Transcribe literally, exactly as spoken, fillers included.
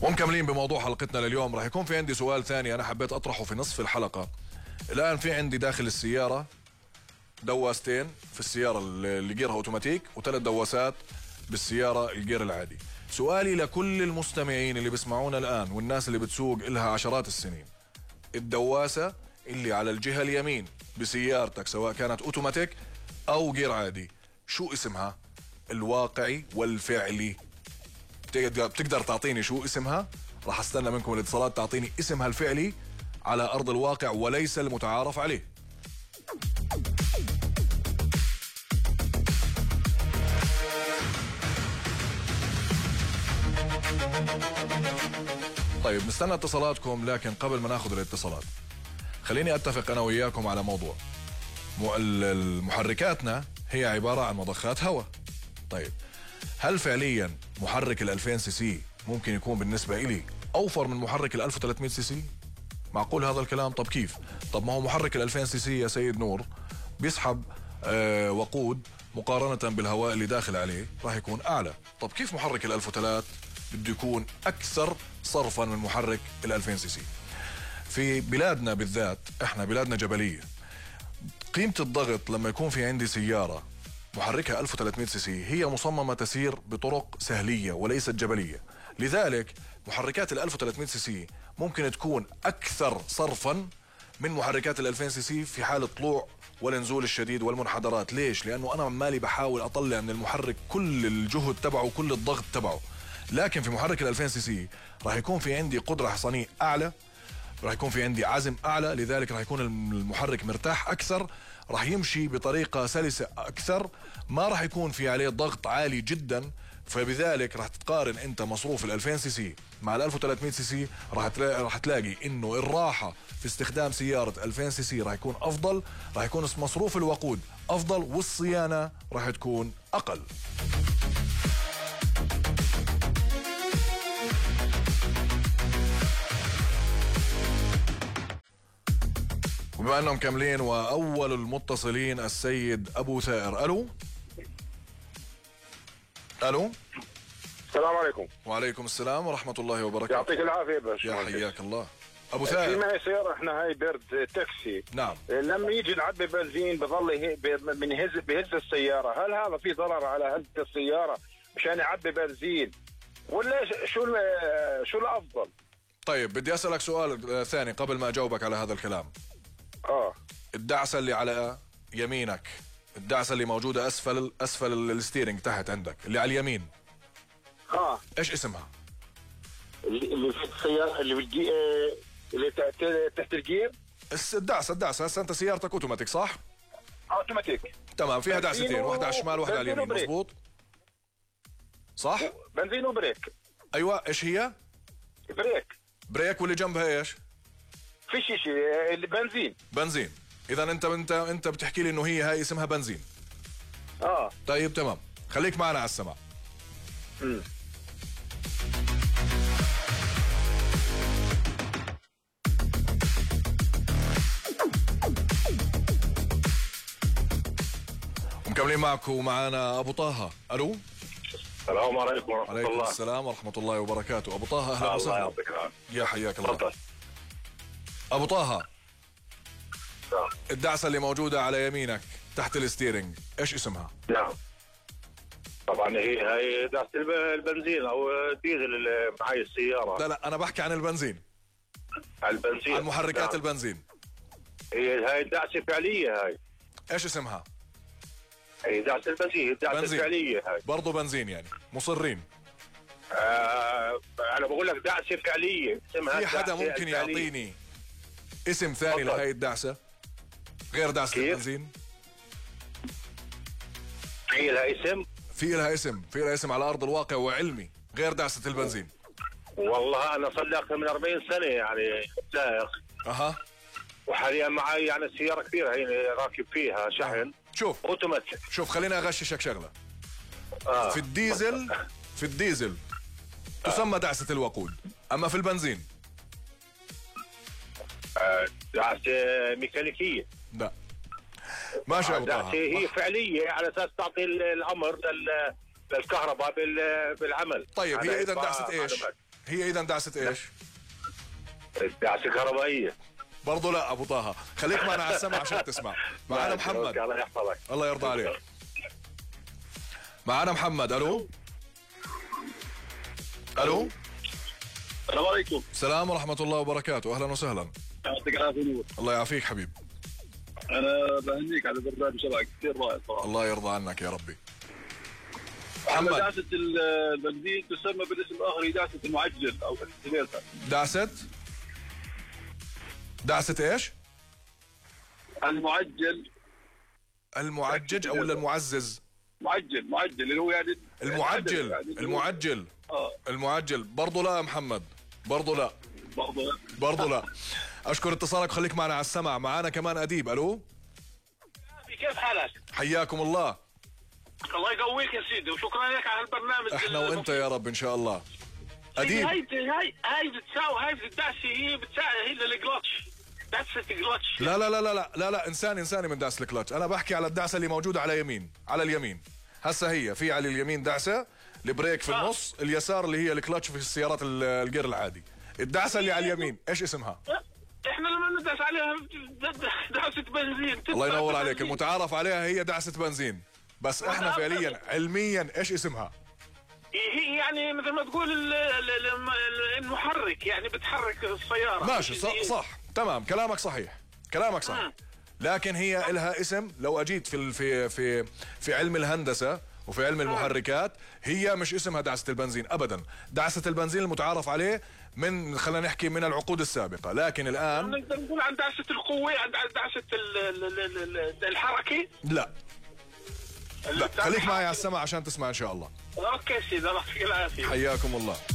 ومكملين بموضوع حلقتنا لليوم. راح يكون في عندي سؤال ثاني أنا حبيت أطرحه في نصف الحلقة. الآن في عندي داخل السيارة دواستين في السيارة اللي جيرها أوتوماتيك وثلاث دواسات بالسيارة الجير العادي. سؤالي لكل المستمعين اللي بيسمعونا الآن والناس اللي بتسوق إلها عشرات السنين، الدواسة اللي على الجهة اليمين بسيارتك سواء كانت أوتوماتيك أو جير عادي شو اسمها؟ الواقعي والفعلي. بتقدر تعطيني شو اسمها؟ راح استنى منكم الاتصالات تعطيني اسمها الفعلي على أرض الواقع وليس المتعارف عليه. طيب نستنى اتصالاتكم، لكن قبل ما ناخذ الاتصالات خليني اتفق انا وياكم على موضوع. محركاتنا هي عبارة عن مضخات هواء. طيب هل فعليا محرك ال ألفين سي سي ممكن يكون بالنسبة إلي أوفر من محرك ال ألف وثلاثمية سي سي؟ معقول هذا الكلام؟ طب كيف؟ طب ما هو محرك ال ألفين سي سي يا سيد نور بيسحب آه وقود مقارنة بالهواء اللي داخل عليه راح يكون أعلى. طب كيف محرك ال ألف وثلاث بده يكون أكثر صرفا من محرك ال ألفين سي سي؟ في بلادنا بالذات، احنا بلادنا جبلية، قيمة الضغط لما يكون في عندي سيارة محركها ألف وثلاثمية سي سي هي مصممة تسير بطرق سهلية وليست جبلية، لذلك محركات ال ألف وثلاثمية سي سي ممكن تكون أكثر صرفا من محركات ال ألفين سي سي في حال الطلوع والنزول الشديد والمنحدرات. ليش؟ لأنه أنا عمالي بحاول أطلع من المحرك كل الجهد تبعه وكل الضغط تبعه، لكن في محرك ال ألفين سي سي راح يكون في عندي قدرة حصانية أعلى، راح يكون في عندي عزم أعلى، لذلك راح يكون المحرك مرتاح أكثر، راح يمشي بطريقة سلسة أكثر، ما راح يكون في عليه ضغط عالي جدا. فبذلك راح تقارن أنت مصروف ال ألفين سي سي مع ال ألف وثلاثمية سي سي راح تلاقي راح تلاقي إنه الراحة في استخدام سيارة ألفين سي سي راح يكون أفضل، راح يكون مصروف الوقود أفضل، والصيانة راح تكون أقل. وبما انهم كاملين واول المتصلين السيد ابو ثائر. الو الو السلام عليكم. وعليكم السلام ورحمه الله وبركاته. يعطيك العافيه باش يا حياك الله ابو ثائر. في معي سياره احنا هاي بيرد تاكسي. نعم. لما يجي نعبي بنزين بظل من هز بهز السياره، هل هذا في ضرر على هزه السياره مشان يعبي بنزين ولا شو شو الافضل؟ طيب بدي اسالك سؤال ثاني قبل ما اجاوبك على هذا الكلام. اه الدعسه اللي على يمينك، الدعسه اللي موجوده اسفل اسفل الستيرنج تحت عندك اللي على اليمين، اه ايش اسمها؟ اللي اللي في السياره اللي بالجي اللي تحت تحت الجير. الدعسه الدعسه هسه انت سيارتك اوتوماتيك صح؟ اوتوماتيك تمام، فيها دعستين، واحده على الشمال واحده على اليمين، مضبوط؟ صح؟ بنزين وبريك. ايوه، ايش هي؟ بريك. بريك، واللي جنبها ايش؟ في شيء شيء بنزين. بنزين. اذا انت انت انت بتحكي لي انه هي هاي اسمها بنزين. اه طيب تمام، خليك معنا على السماع. امم ومكملين معكم ومعنا ابو طه. الو السلام عليكم ورحمه عليكم الله. السلام ورحمه الله وبركاته. ابو طه اهلا وسهلا. الله يعطيك العافيه. يا حياك الله. تفضل. ابو طه، الدعسه اللي موجوده على يمينك تحت الستيرنج ايش اسمها؟ نعم طبعا هي هاي دعسه البنزين او الديزل اللي معي السياره. لا لا انا بحكي عن البنزين، على البنزين، عن محركات نعم. البنزين. هي هاي الدعسه فعليه. هاي ايش اسمها؟ هي دعسه البنزين، الدعسه الفعليه هاي برضه بنزين يعني مصرين. آه انا بقول لك دعسه فعليه اسمها. في حدا ممكن الفعلية. يعطيني اسم ثاني فضل. لهي الدعسه غير دعسه كيف؟ البنزين؟ في لها اسم؟ في لها اسم، في لها اسم على ارض الواقع وعلمي غير دعسه البنزين. والله انا صار لي اكثر من أربعين سنه يعني سائق. اها. وحاليا معي يعني سياره كبيره هي راكب فيها شحن. شوف اوتوماتيك. شوف خليني اغششك شغله. آه. في الديزل في الديزل تسمى دعسه الوقود، اما في البنزين آه. دعسه ميكانيكيه. لا. ماشي يا ابو دعسه طه. هي فعليه على اساس تعطي الامر للكهرباء بالعمل. طيب هي اذا دعسه ايش؟ هي اذا دعسه ايش؟ دعسه كهربائيه. برضه لا ابو طه، خليك معنا على السمع عشان تسمع. معنا محمد. الله يحفظك. الله يرضى عليك. معنا محمد. الو الو. السلام عليكم. السلام ورحمه الله وبركاته. اهلا وسهلا. يعطيك العافيه نور. الله يعافيك حبيب. انا بهنيك على برنامج شبعك كثير رائع صراحه. الله يرضى عنك يا ربي. محمد، محمد، دعسه البنزين تسمى بالاسم الاخر هي دعسه المعجل او الاكسليتر. دعسه دعسه ايش؟ المعجل. المعجج او ولا المعزز؟ معجل معجل اللي هو يعني المعجل. يعني المعجل. اه المعجل برضه لا يا محمد، برضه لا، برضه برضه لا. اشكر اتصالك، خليك معنا على السمع. معنا كمان اديب. الو. كيف حالك؟ حياكم الله. الله يقويك يا سيدي وشكرا لك على البرنامج. احنا وانت يا رب ان شاء الله. اديب. هاي هاي هاي بتساوي هاي الدعسه هي بتساوي هي للكلتش. دعسه الكلتش. لا لا لا لا لا لا لا انساني انساني من دعسه الكلتش. انا بحكي على الدعسه اللي موجوده على يمين، على اليمين. هسه هي في على اليمين دعسه، البريك في النص، اليسار اللي هي الكلتش في السيارات الجير العادي. الدعسه اللي على اليمين ايش اسمها؟ احنا لما ندعس عليها دعسه بنزين. الله ينور عليك. المتعارف عليها هي دعسه بنزين، بس احنا فعليا علميا ايش اسمها؟ هي يعني مثل ما تقول ال- ال- ال- المحرك، يعني بتحرك السياره. ماشي، صح صح تمام، كلامك صحيح، كلامك صحيح. لكن هي لها اسم. لو اجيت في ال- في في في علم الهندسه وفي علم المحركات، هي مش اسمها دعسه البنزين ابدا. دعسه البنزين المتعارف عليه من، خلينا نحكي، من العقود السابقه، لكن الان نقدر نقول عن دعسه القوه، عن دعسه ال- ال- ال- ال- الحركه. لا لا. خليك معي على السمع عشان تسمع ان شاء الله. اوكي سيدي، الله يعطيك العافيه. حياكم الله.